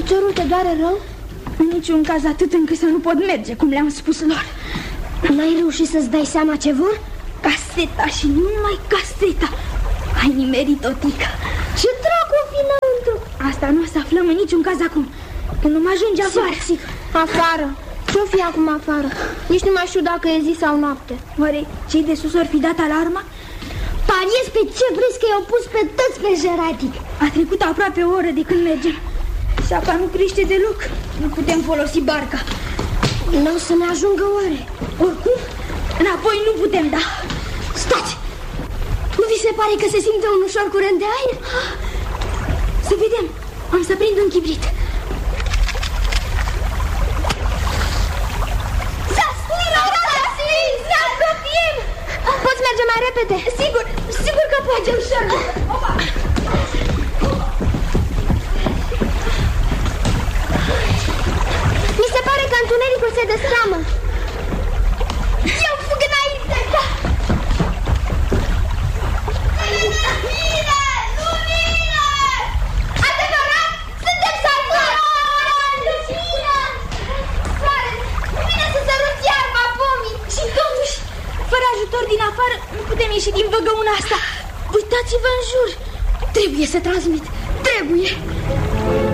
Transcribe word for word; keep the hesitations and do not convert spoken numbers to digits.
Piciorul te doare rău? În niciun caz atât încât să nu pot merge, cum le-am spus lor. N-ai reușit să-ți dai seama ce vor? Caseta și numai caseta. Ai nimerit-o, Tica. Ce dracu fi înăuntru? Asta nu o să aflăm în niciun caz acum, când nu mă ajunge afară. Sigur, sigur. Afară. Ce-o fi acum afară? Nici nu mai știu dacă e zi sau noapte. Oare cei de sus ori fi dat alarma? Pariez pe ce vreți că i-au pus pe toți pe jeratic. A trecut aproape o oră de când mergem. Și apa nu crește deloc. Nu putem folosi barca. Nu o să ne ajungă oare? Oricum, înapoi nu putem da. Stați! Nu vi se pare că se simte un ușor curent de aer? Să vedem. Am să prind un chibrit. Poți merge mai repede? Sigur, sigur că poate, ușor. Opa! Mi se pare că întunericul se destramă. Eu fug înainte! Lumină! Lumină! Adevărat? Suntem salvați! Lumină! Soare! Vine să sărut iarba pomii! Și totuși, fără ajutor din afară, nu putem ieși din văgăuna asta. Uitați-vă în jur. Trebuie să transmit. Trebuie.